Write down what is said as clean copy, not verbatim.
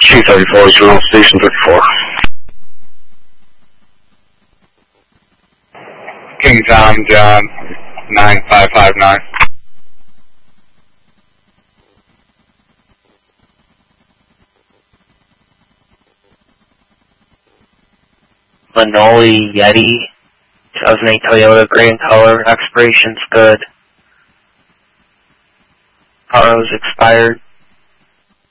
C-34, General Station 34. King Tom, John, 9559. Manoli Yeti, 2008 Toyota, gray in color, expiration's good. Car's expired.